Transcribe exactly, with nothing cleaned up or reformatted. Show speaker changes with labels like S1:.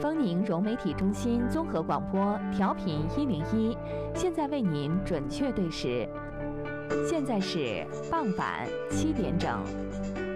S1: 丰宁融媒体中心综合广播调频一零一，现在为您准确对时，现在是傍晚七点整。